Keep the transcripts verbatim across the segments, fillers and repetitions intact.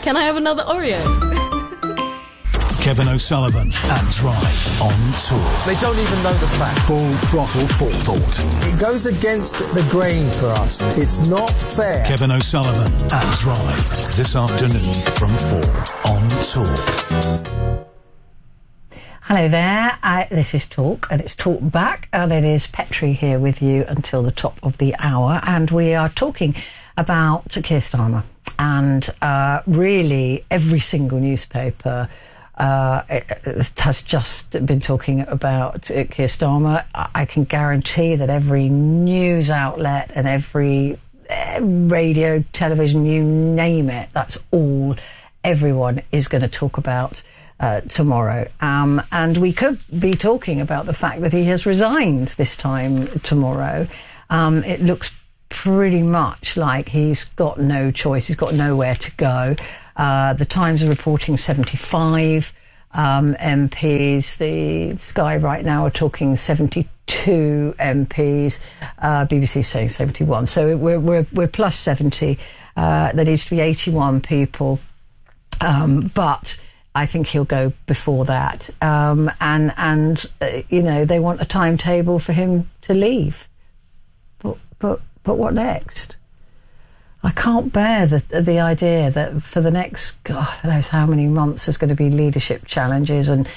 Can I have another Oreo? Kevin O'Sullivan and Drive on tour. They don't even know the fact. Full throttle forethought. It goes against the grain for us. It's not fair. Kevin O'Sullivan and Drive this afternoon from four on Talk. Hello there, uh, this is Talk, and it's Talk Back, and it is Petrie here with you until the top of the hour, and we are talking about Keir Starmer, and uh, really every single newspaper uh, has just been talking about Keir Starmer. I can guarantee that every news outlet and every uh, radio, television, you name it, that's all everyone is going to talk about Uh, tomorrow. Um, and we could be talking about the fact that he has resigned this time tomorrow. Um, it looks pretty much like he's got no choice. He's got nowhere to go. Uh, the Times are reporting seventy-five um, M Ps. The Sky right now are talking seventy-two M Ps. Uh, B B C saying seventy-one. So we're, we're, we're plus seventy. Uh, there needs to be eighty-one people. Um, but I think he'll go before that. Um, and, and uh, you know, they want a timetable for him to leave. But, but, but what next? I can't bear the, the idea that for the next, God knows how many months, there's going to be leadership challenges and,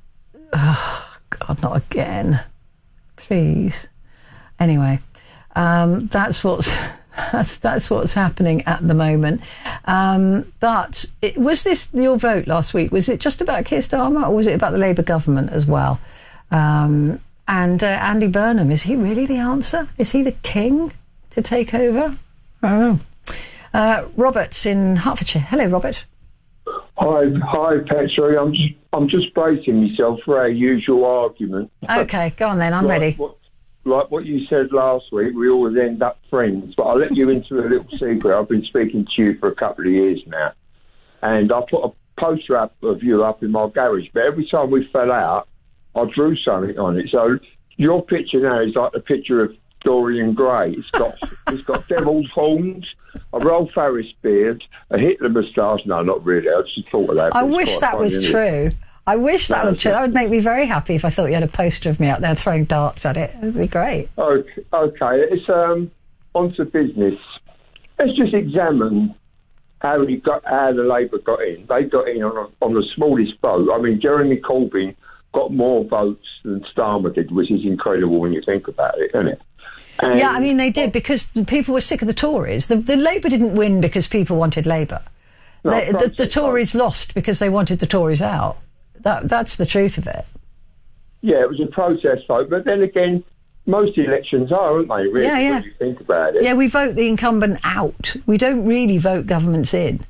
oh, God, not again. Please. Anyway, um, that's what's... That's, that's what's happening at the moment. Um, but it, was this your vote last week? Was it just about Keir Starmer, or was it about the Labour government as well? Um, and uh, Andy Burnham, is he really the answer? Is he the king to take over? I don't know. Uh, Robert's in Hertfordshire. Hello, Robert. Hi, hi, Petrie. I'm just, I'm just bracing myself for our usual argument. Okay, go on then. I'm like, ready. What, like what you said last week, we always end up friends. But I'll let you into a little secret. I've been speaking to you for a couple of years now, and I put a poster up of you up in my garage. But every time we fell out, I drew something on it. So your picture now is like the picture of Dorian Gray. It's got it's got devil's horns, a Rolf Harris beard, a Hitler moustache. No, not really. I just thought of that. I wish that was true. I wish that was true. That would make me very happy if I thought you had a poster of me out there throwing darts at it. It would be great. Okay, okay. It's um onto business. Let's just examine how he got, how the Labour got in. They got in on a, on the smallest vote. I mean, Jeremy Corbyn got more votes than Starmer did, which is incredible when you think about it, isn't it? And yeah, I mean, they did, because people were sick of the Tories. The, the Labour didn't win because people wanted Labour. No, the, the, the Tories vote. lost because they wanted the Tories out. That, that's the truth of it. Yeah, it was a protest vote, but then again, most elections are, aren't they, really, yeah, yeah. when you think about it? Yeah, we vote the incumbent out. We don't really vote governments in.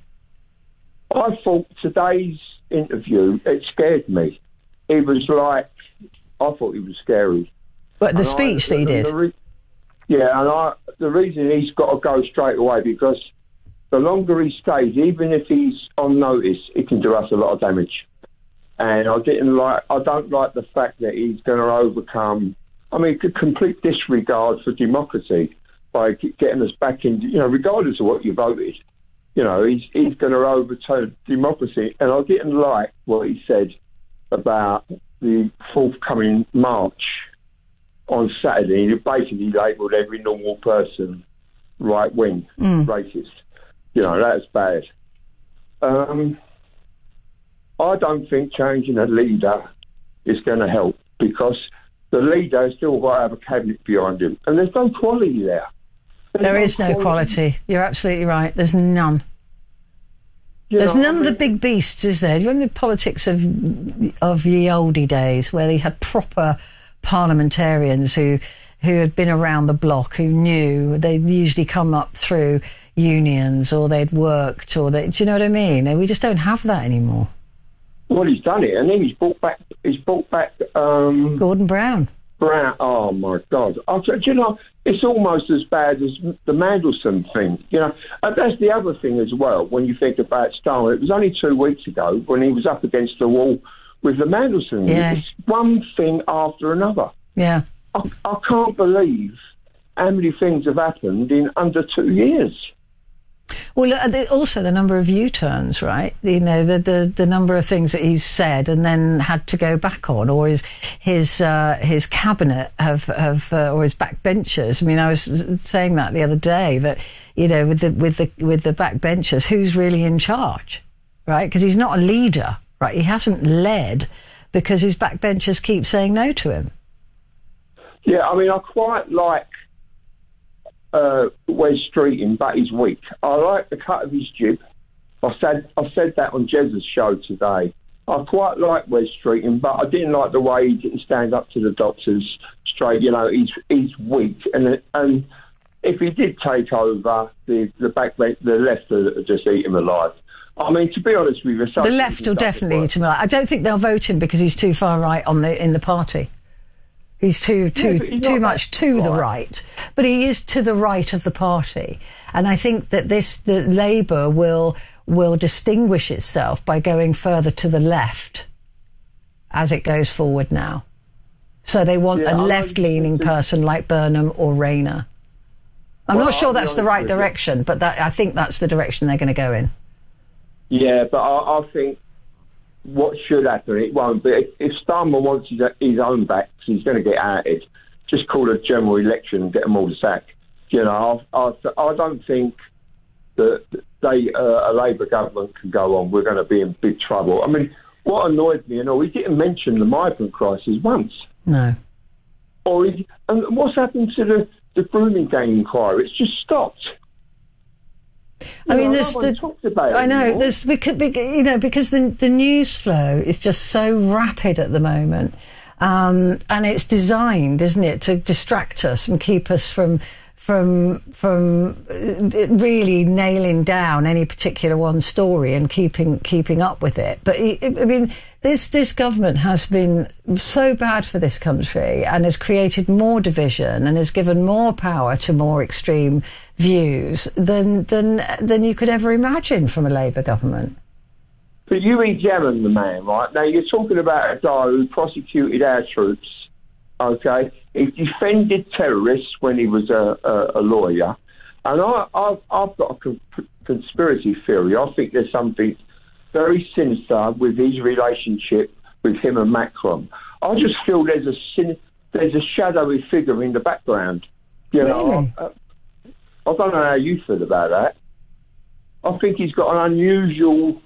I thought today's interview, it scared me. He was like, I thought he was scary. But the and speech I, that he did? The re- yeah, and I, the reason he's got to go straight away, because the longer he stays, even if he's on notice, it can do us a lot of damage. And I didn't like. I don't like the fact that he's going to overcome. I mean, complete disregard for democracy by getting us back in. You know, regardless of what you voted, you know, he's he's going to overturn democracy. And I didn't like what he said about the forthcoming march on Saturday. He basically labelled every normal person right wing, mm. racist. You know, that's bad. Um. I don't think changing a leader is going to help, because the leader has still got to have a cabinet behind him, and there's no quality there. There's there no is no quality. quality. You're absolutely right. There's none. You there's know, none I mean, of the big beasts, is there? Do you remember the politics of of ye oldie days, where they had proper parliamentarians who who had been around the block, who knew? They'd usually come up through unions, or they'd worked, or they, do you know what I mean? We just don't have that anymore. Well, he's done it, and then he's brought back. He's brought back um, Gordon Brown. Brown. Oh my God! I, do you know, it's almost as bad as the Mandelson thing. You know, and that's the other thing as well. When you think about Starmer, it was only two weeks ago when he was up against the wall with the Mandelson. Yeah. It's one thing after another. Yeah. I, I can't believe how many things have happened in under two years. Well, uh, the- also the number of U-turns, right? You know, the, the the number of things that he's said and then had to go back on, or his his uh, his cabinet have have uh, or his backbenchers. I mean, I was saying that the other day that, you know, with the with the with the backbenchers, who's really in charge, right? Because he's not a leader, right? He hasn't led because his backbenchers keep saying no to him. Yeah, I mean, I quite like uh, Wes Streeting, but he's weak. I like the cut of his jib. I said I said that on Jez's show today. I quite like Wes Streeting, but I didn't like the way he didn't stand up to the doctors straight. You know, he's he's weak, and and if he did take over, the the back the left will just eat him alive. I mean, to be honest with you, the left will definitely eat him alive. I don't think they'll vote him because he's too far right on the in the party. He's too too Yeah, he's too not much that to the right. right, but he is to the right of the party, and I think that this the Labour will will distinguish itself by going further to the left as it goes forward now. So they want Yeah, a I left-leaning like- person like Burnham or Rayner. I'm Well, not sure I'll be that's the honest right with you. direction, but that, I think that's the direction they're going to go in. Yeah, but I, I think what should happen, it won't. But if, if Starmer wants his, his own back, 'cause he's going to get outed, just call a general election and get them all to sack. You know, I, I, I don't think that they uh, a Labour government can go on. We're going to be in big trouble. I mean, what annoyed me, and all, he didn't mention the migrant crisis once. No. Or he, and what's happened to the the grooming gang inquiry? It's just stopped. I You mean, know, there's no one the, talks about it I know anymore. there's because, because you know because the the news flow is just so rapid at the moment, um, and it's designed, isn't it, to distract us and keep us from from from uh, really nailing down any particular one story and keeping keeping up with it. But I I mean, this this government has been so bad for this country and has created more division and has given more power to more extreme views than than than you could ever imagine from a Labour government. But you examine the man, right? Now, you're talking about a guy who prosecuted our troops, okay? He defended terrorists when he was a, a, a lawyer. And I, I've, I've got a con- conspiracy theory. I think there's something very sinister with his relationship with him and Macron. I just feel there's a sin- there's a shadowy figure in the background. You know, Really? I, I don't know how you feel about that. I think he's got an unusual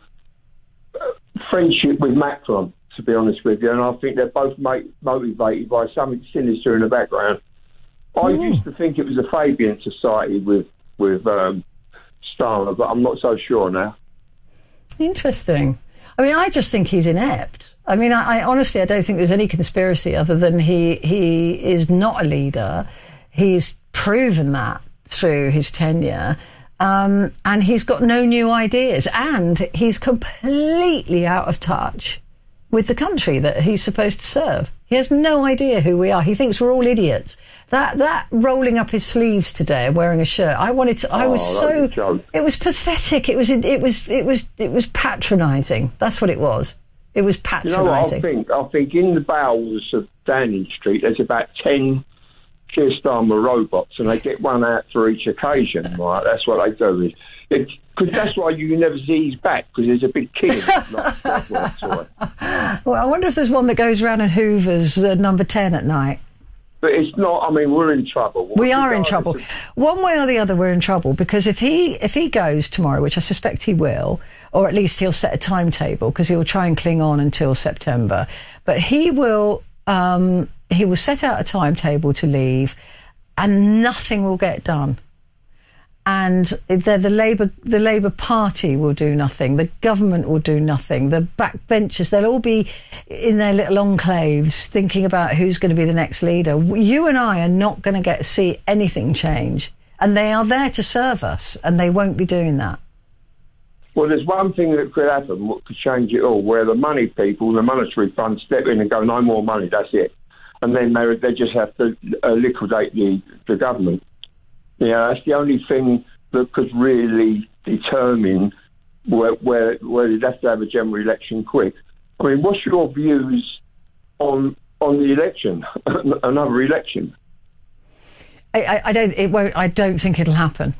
friendship with Macron, to be honest with you, and I think they're both mate, motivated by something sinister in the background. I used to think it was a Fabian society with with um, Starmer, but I'm not so sure now. Interesting. I mean, I just think he's inept. I mean, I, I honestly, I don't think there's any conspiracy other than he he is not a leader. He's proven that through his tenure. Um, and he's got no new ideas, and he's completely out of touch with the country that he's supposed to serve. He has no idea who we are. He thinks we're all idiots. That that rolling up his sleeves today and wearing a shirt, I wanted to. I Oh, was that so. was a joke. It was pathetic. It was. It was. It was. It was patronising. That's what it was. It was You know what I patronising. think? I think in the bowels of Downing Street, there's about ten Keir Starmer robots, and they get one out for each occasion, right? That's what they do. Because that's why you never see his back, because there's a big kid in it, like a Godward toy. Well, I wonder if there's one that goes around and hoovers uh, number ten at night. But it's not, I mean, we're in trouble. We are in Regardless trouble. of- One way or the other, we're in trouble, because if he if he goes tomorrow, which I suspect he will, or at least he'll set a timetable, because he'll try and cling on until September. But he will um, he will set out a timetable to leave, and nothing will get done. And the, the Labour the Labour Party will do nothing. The government will do nothing. The backbenchers, they'll all be in their little enclaves thinking about who's going to be the next leader. You and I are not going to get to see anything change. And they are there to serve us, and they won't be doing that. Well, there's one thing that could happen, what could change it all, where the money people, the monetary fund, step in and go, no more money, that's it. And then they, they just have to uh, liquidate the, the government. Yeah, that's the only thing that could really determine where, where, where you'd have to have a general election quick. I mean, what's your views on on the election, another election? I, I, I don't. It won't. I don't think it'll happen.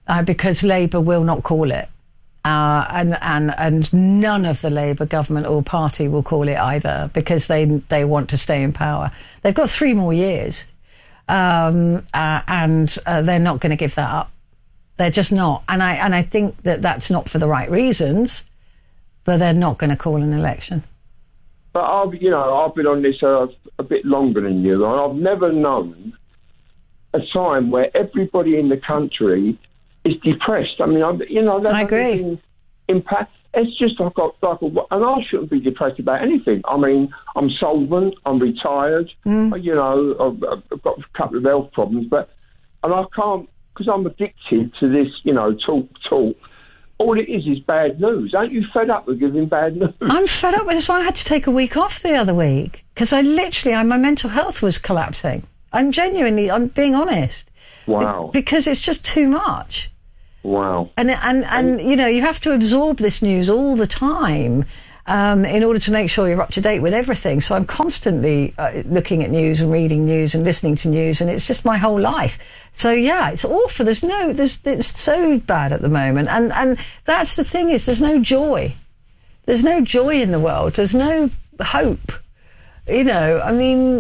uh, because Labour will not call it. Uh, and, and and none of the Labour government or party will call it either, because they they want to stay in power. They've got three more years, um, uh, and uh, they're not going to give that up. They're just not. And I and I think that that's not for the right reasons, but they're not going to call an election. But I've, you know, I've been on this uh, a bit longer than you, and I've never known a time where everybody in the country is depressed. I mean, I'm, you know, I agree. Impact. It's just like, a, like a, and I shouldn't be depressed about anything. I mean, I'm solvent. I'm retired. Mm. You know, I've, I've got a couple of health problems, but and I can't, because I'm addicted to this. You know, talk, talk. All it is is bad news. Aren't you fed up with giving bad news? I'm fed up with this. Why I had to take a week off the other week, because I literally, I, my mental health was collapsing. I'm genuinely, I'm being honest. Wow. Be- because it's just too much. Wow. And, and, and, you know, you have to absorb this news all the time um, in order to make sure you're up to date with everything. So I'm constantly uh, looking at news and reading news and listening to news, and it's just my whole life. So, yeah, it's awful. There's no, there's, it's so bad at the moment. And, and that's the thing is, there's no joy. There's no joy in the world. There's no hope. You know, I mean,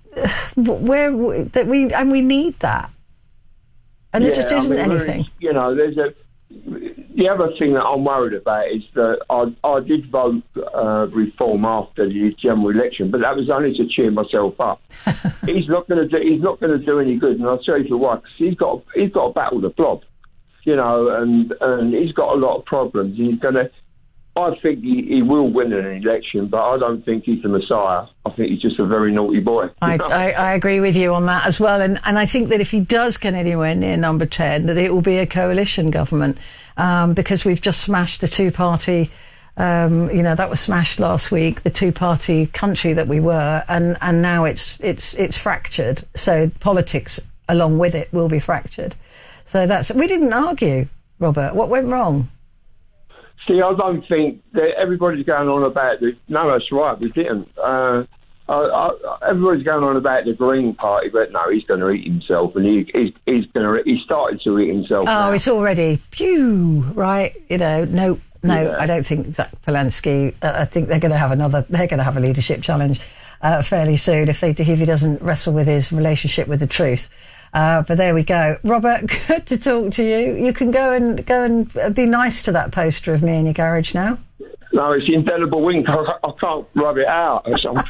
where, that we, and we need that. And yeah, there just isn't I mean, anything. You know, there's a. The other thing that I'm worried about is that I, I did vote uh, reform after the general election, but that was only to cheer myself up. he's not going to do. He's not going to do any good, and I'll tell you for why. Because he's got. He's got to battle the blob, you know, and and he's got a lot of problems. He's going to. I think he, he will win an election, but I don't think he's the Messiah. I think he's just a very naughty boy. I, I, I agree with you on that as well. And, and I think that if he does get anywhere near number ten, that it will be a coalition government, um, because we've just smashed the two-party, um, you know, that was smashed last week, the two-party country that we were, and, and now it's, it's, it's fractured. So politics, along with it, will be fractured. So that's... We didn't argue, Robert. What went wrong? See, I don't think that everybody's going on about the... No, that's right, we didn't. Uh, I, I, everybody's going on about the Green Party, but no, he's going to eat himself, and he, he's, he's going to... He started to eat himself. Oh, now. It's already... Pew! Right? You know, no, no, yeah. I don't think Zach Polanski... Uh, I think they're going to have another... They're going to have a leadership challenge uh, fairly soon if, they, if he doesn't wrestle with his relationship with the truth. Uh, but there we go. Robert, good to talk to you. You can go and go and be nice to that poster of me in your garage now. No, it's the indelible wink. I, I can't rub it out.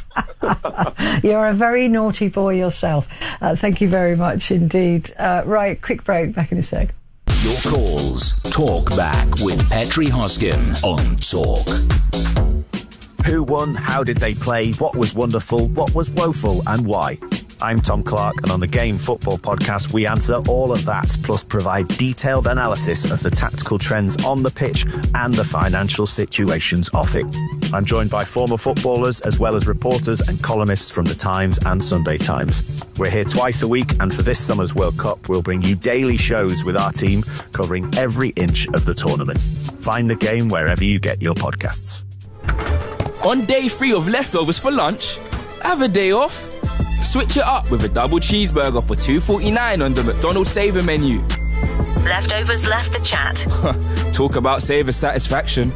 You're a very naughty boy yourself. Uh, thank you very much indeed. Uh, right, quick break. Back in a sec. Your calls. Talk back with Petri Hoskin on Talk. Who won? How did they play? What was wonderful? What was woeful? And why? I'm Tom Clark, and on the Game Football Podcast, we answer all of that, plus provide detailed analysis of the tactical trends on the pitch and the financial situations off it. I'm joined by former footballers, as well as reporters and columnists from The Times and Sunday Times. We're here twice a week, and for this summer's World Cup, we'll bring you daily shows with our team covering every inch of the tournament. Find the game wherever you get your podcasts. On day three of leftovers for lunch, have a day off. Switch it up with a double cheeseburger for two forty-nine on the McDonald's Saver menu. Leftovers left the chat. Talk about Saver satisfaction.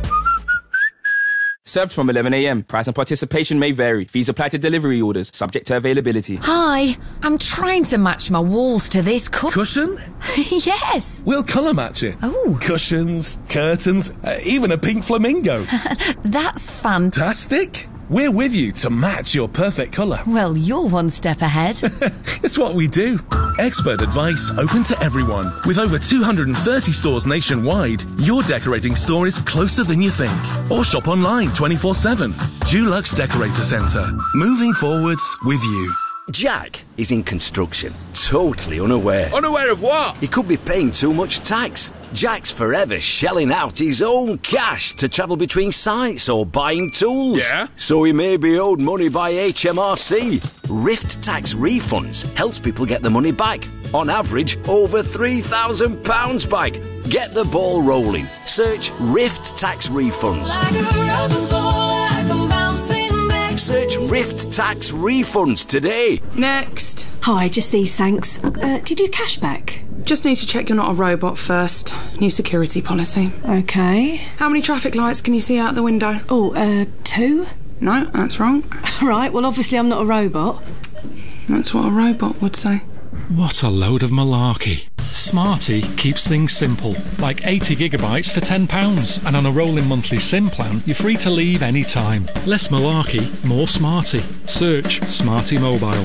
Served from eleven a.m. Price and participation may vary. Fees apply to delivery orders, subject to availability. Hi, I'm trying to match my walls to this cu- Cushion? Yes. We'll colour match it. Oh. Cushions, curtains, uh, even a pink flamingo. That's fantastic. We're with you to match your perfect colour. Well, you're one step ahead. It's what we do. Expert advice open to everyone. With over two hundred thirty stores nationwide, your decorating store is closer than you think. Or shop online twenty-four seven. Dulux Decorator Centre. Moving forwards with you. Jack is in construction, totally unaware. Unaware of what? He could be paying too much tax. Jack's forever shelling out his own cash to travel between sites or buying tools. Yeah? So he may be owed money by H M R C. Rift Tax Refunds helps people get the money back. On average, over three thousand pounds back. Get the ball rolling. Search Rift Tax Refunds. Like a rubber ball, like I'm bouncing back. Search Rift Tax Refunds today. Next. Hi, just these, thanks. Uh, do you do cashback? just need to check you're not a robot first. New security policy. Okay. How many traffic lights can you see out the window? Oh, uh, two? No, that's wrong. Right, well, obviously I'm not a robot. That's what a robot would say. What a load of malarkey. Smarty keeps things simple, like eighty gigabytes for ten pounds, and on a rolling monthly SIM plan, you're free to leave any time. Less malarkey, more Smarty. Search Smarty Mobile.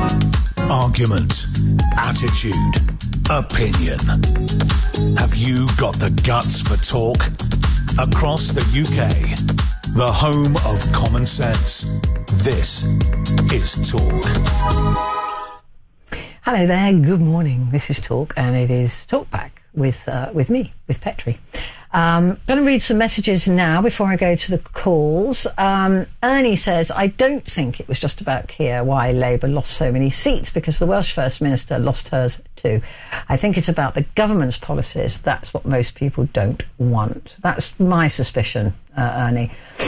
Argument, attitude, opinion. Have you got the guts for talk? Across the U K, the home of common sense, this is Talk. Hello there, good morning. This is Talk, and it is Talk Back with uh, with me, with Petri. Um, going to read some messages now before I go to the calls. Um, Ernie says, I don't think it was just about Keir why Labour lost so many seats, because the Welsh First Minister lost hers too. I think it's about the government's policies. That's what most people don't want. That's my suspicion, uh, Ernie.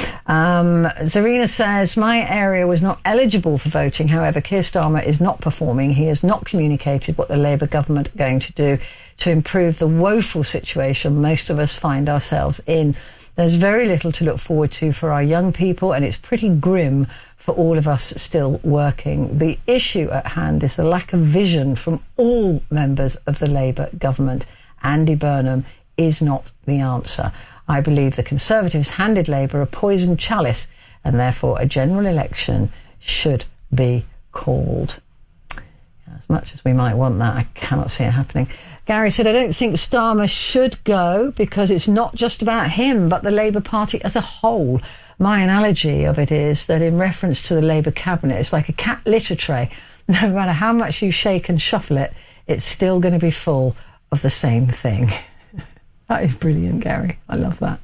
Um, Zarina says, my area was not eligible for voting. However, Keir Starmer is not performing. He has not communicated what the Labour government are going to do to improve the woeful situation most of us find ourselves in. There's very little to look forward to for our young people, and it's pretty grim for all of us still working. The issue at hand is the lack of vision from all members of the Labour government. Andy Burnham is not the answer. I believe the Conservatives handed Labour a poisoned chalice, and therefore a general election should be called. As much as we might want that, I cannot see it happening. Gary said, I don't think Starmer should go because it's not just about him, but the Labour Party as a whole. My analogy of it is that in reference to the Labour cabinet, it's like a cat litter tray. No matter how much you shake and shuffle it, it's still going to be full of the same thing. That is brilliant, Gary. I love that.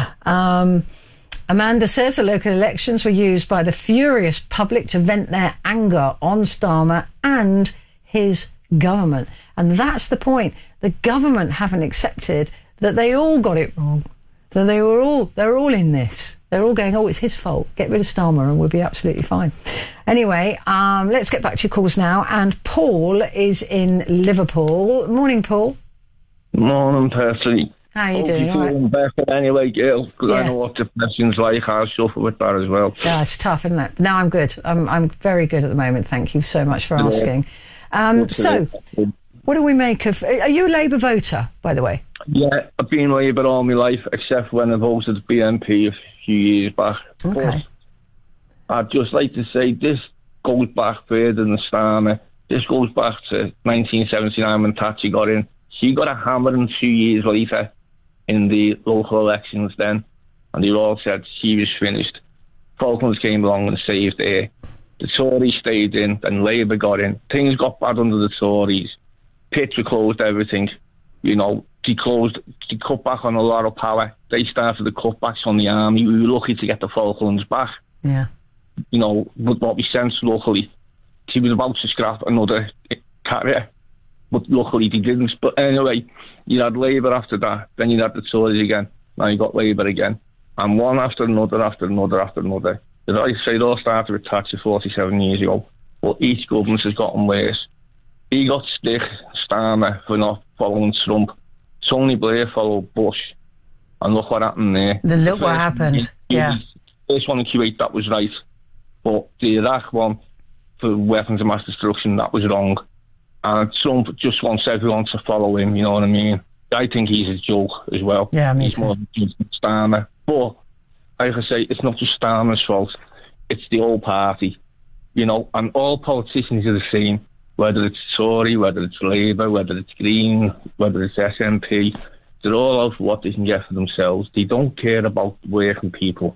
Um, Amanda says the local elections were used by the furious public to vent their anger on Starmer and his government. And that's the point. The government haven't accepted that they all got it wrong. That they were all, they're all in this. They're all going, oh, it's his fault. Get rid of Starmer and we'll be absolutely fine. Anyway, um, let's get back to your calls now. And Paul is in Liverpool. Morning, Paul. Morning, Percy. How are you Hope doing? you're All feeling right. better anyway, girl, because Yeah. I know what depression's like. I suffer with that as well. Yeah, it's tough, isn't it? No, I'm good. I'm I'm very good at the moment. Thank you so much for Yeah. asking. Um, Good to so, hear. what do we make of... Are you a Labour voter, by the way? Yeah, I've been Labour all my life, except when I voted B N P a few years back. Okay. But I'd just like to say this goes back further than Starmer. This goes back to nineteen seventy-nine when Thatcher got in. She got a hammering two years later in the local elections then, and they all said she was finished. Falklands came along and saved her. The Tories stayed in, then Labour got in. Things got bad under the Tories. Pitcher closed everything. You know, they closed, they cut back on a lot of power. They started the cutbacks on the army. We were lucky to get the Falklands back. Yeah. You know, with what we sensed locally. She was about to scrap another carrier, but luckily they didn't. But anyway, you had Labour after that, then you had the Tories again, now you got Labour again. And one after another, after another, after another. As I say, it all started with Thatcher forty-seven years ago, but each government has gotten worse. He got stick, Starmer, for not following Trump. Tony Blair followed Bush, and look what happened there. The look The what first happened, one, yeah. The first one in Kuwait, that was right. But the Iraq one, for weapons of mass destruction, that was wrong. And Trump just wants everyone to follow him, you know what I mean? I think he's a joke as well. Yeah, me He's too. more of a joke than Starmer. But, like I say, it's not just Starmer's fault. It's the whole party, you know, and all politicians are the same, whether it's Tory, whether it's Labour, whether it's Green, whether it's S N P. They're all out for what they can get for themselves. They don't care about working people.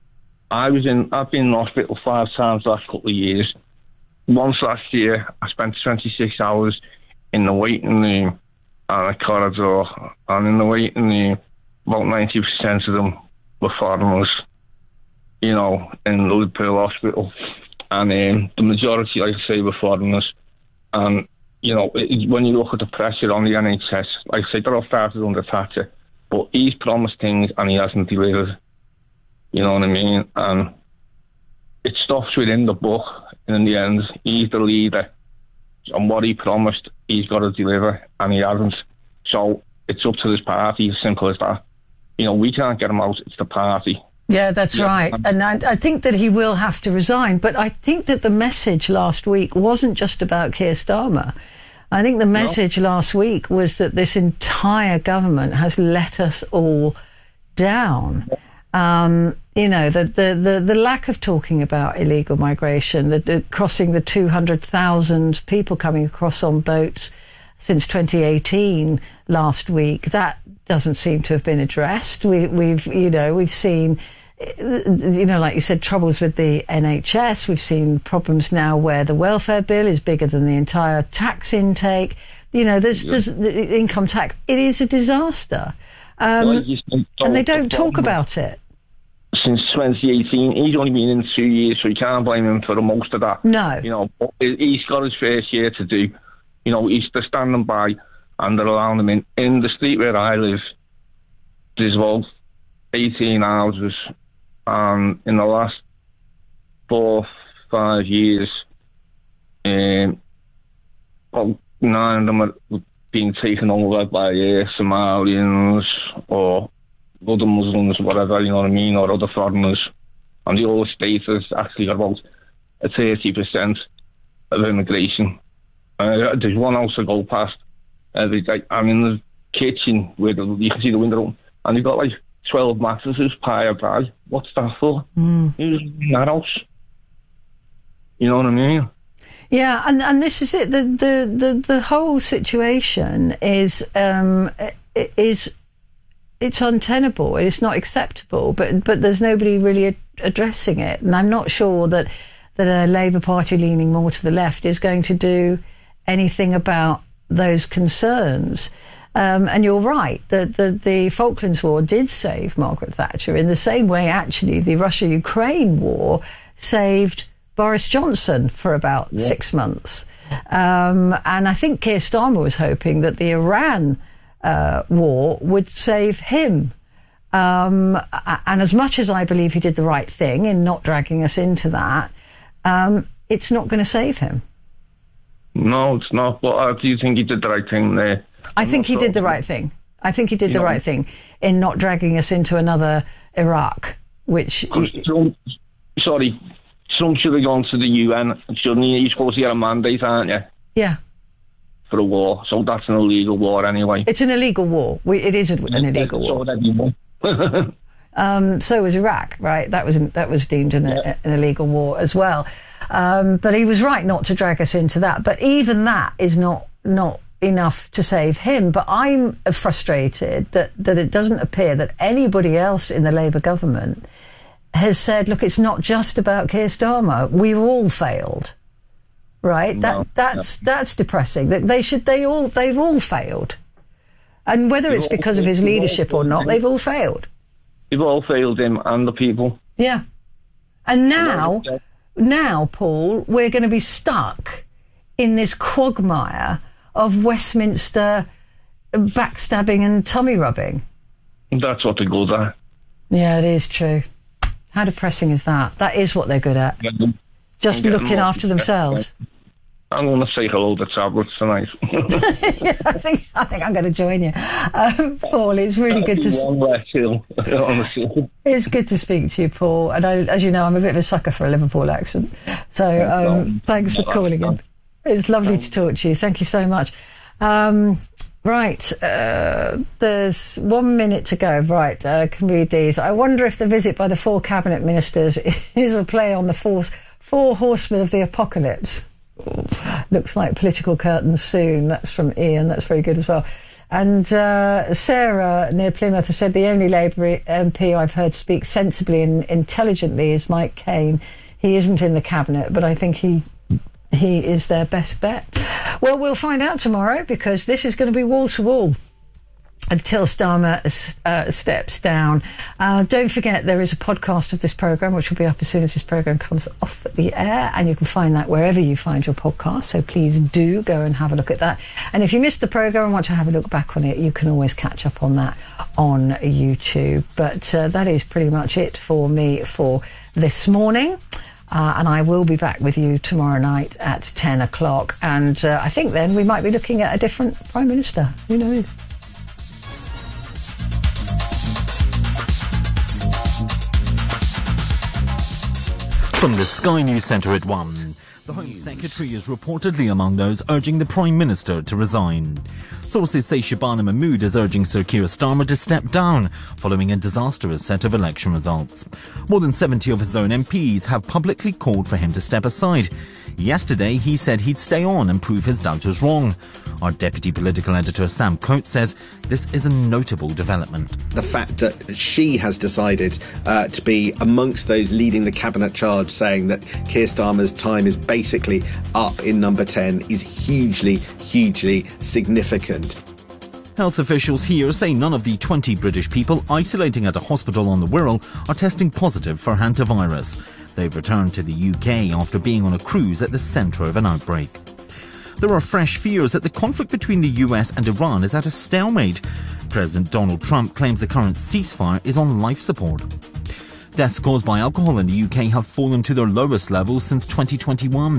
I was in, I've been in hospital five times the last couple of years. Once last year, I spent twenty-six hours in the waiting room and a corridor, and in the waiting room, about ninety percent of them were foreigners, you know, in Liverpool Hospital. And um, the majority, like I say, were foreigners. And, you know, it, when you look at the pressure on the N H S, like I say, they're all started under Thatcher, but he's promised things and he hasn't delivered. You know what I mean? And it stops within the book, and in the end, he's the leader. and what he promised, he's got to deliver, and he hasn't. So it's up to this party, as simple as that. You know, we can't get him out, it's the party. Yeah, that's yeah. right. And I, I think that he will have to resign. But I think that the message last week wasn't just about Keir Starmer. I think the message no. last week was that this entire government has let us all down. Um, you know, the, the, the, the lack of talking about illegal migration, the, the crossing the two hundred thousand people coming across on boats since twenty eighteen last week, that doesn't seem to have been addressed. We, we've, you know, we've seen, you know, like you said, troubles with the N H S. We've seen problems now where the welfare bill is bigger than the entire tax intake. You know, there's, yeah. there's the income tax. It is a disaster. Um, well, and they don't talk about it. Since twenty eighteen, he's only been in two years, so you can't blame him for the most of that. No. You know, he's got his fair share to do. You know, he's they're standing by and they're allowing him in. In the street where I live, there's about eighteen houses, and in the last four, five years, um, about nine of them are being taken over by uh, Somalians or other Muslims, whatever, you know what I mean, or other foreigners. And the whole state has actually got about a thirty percent of immigration. Uh, there's one house I go past every day. I'm in the kitchen where the, you can see the window, and they've got like twelve mattresses piled high. What's that for? Mm. Who's in that house? You know what I mean? Yeah, and, and this is it. The, the, the, the whole situation is um, is it's untenable. It's not acceptable. But but there's nobody really ad- addressing it, and I'm not sure that that a Labour Party leaning more to the left is going to do anything about those concerns. Um, and you're right that the, the Falklands War did save Margaret Thatcher in the same way, actually, the Russia-Ukraine war saved Boris Johnson for about yeah. six months. Um, and I think Keir Starmer was hoping that the Iran uh, war would save him. Um, and as much as I believe he did the right thing in not dragging us into that, um, it's not going to save him. No, it's not. But uh, do you think he did the right thing there? I think he sure. did the right thing. I think he did you the know, right thing in not dragging us into another Iraq, which... Trump, sorry, Trump should have gone to the U N, shouldn't he? You're supposed to get a mandate, aren't you? Yeah. For a war. So that's an illegal war anyway. It's an illegal war. We, it is an illegal war. um, so was Iraq, right? That was that was deemed an, yeah. an illegal war as well. Um, but he was right not to drag us into that. But even that is not not enough to save him. But I'm frustrated that, that it doesn't appear that anybody else in the Labour government has said, look, it's not just about Keir Starmer. We've all failed, right? No, that that's no. that's depressing. That they should they all they've all failed, and whether it's because of his leadership or not, they've all failed. They've all failed him and the people. Yeah, and now. Now, Paul, we're going to be stuck in this quagmire of Westminster backstabbing and tummy rubbing. That's what they're good at. Yeah, it is true. How depressing is that? That is what they're good at. Yeah. Just looking after themselves. I'm going to say hello to tablets tonight. yeah, I think I think I'm going to join you, um, Paul. It's really good to. One less hill, honestly. It's good to speak to you, Paul. And I, as you know, I'm a bit of a sucker for a Liverpool accent. So um, no, thanks no, for calling in. It's lovely no. to talk to you. Thank you so much. Um, right, uh, there's one minute to go. Right, I uh, can read these. I wonder if the visit by the four cabinet ministers is a play on the four, four horsemen of the apocalypse. Looks like political curtains soon. That's from Ian. That's very good as well. And uh, Sarah near Plymouth has said the only Labour M P I've heard speak sensibly and intelligently is Mike Cain. He isn't in the cabinet, but I think he he is their best bet. Well, we'll find out tomorrow, because this is going to be wall to wall until Starmer uh, steps down. Uh, don't forget, there is a podcast of this programme, which will be up as soon as this programme comes off the air, and you can find that wherever you find your podcast, so please do go and have a look at that. And if you missed the programme and want to have a look back on it, you can always catch up on that on YouTube. But uh, that is pretty much it for me for this morning. Uh, and I will be back with you tomorrow night at ten o'clock. And uh, I think then we might be looking at a different Prime Minister. Who knows? From the Sky News Centre at one, the Home Secretary is reportedly among those urging the Prime Minister to resign. Sources say Shabana Mahmood is urging Sir Keir Starmer to step down following a disastrous set of election results. More than seventy of his own M Ps have publicly called for him to step aside. Yesterday, he said he'd stay on and prove his doubters wrong. Our deputy political editor Sam Coates says this is a notable development. The fact that she has decided uh, to be amongst those leading the cabinet charge, saying that Keir Starmer's time is basically up in number ten, is hugely, hugely significant. Health officials here say none of the twenty British people isolating at a hospital on the Wirral are testing positive for hantavirus. They've returned to the U K after being on a cruise at the centre of an outbreak. There are fresh fears that the conflict between the U S and Iran is at a stalemate. President Donald Trump claims the current ceasefire is on life support. Deaths caused by alcohol in the U K have fallen to their lowest levels since twenty twenty-one.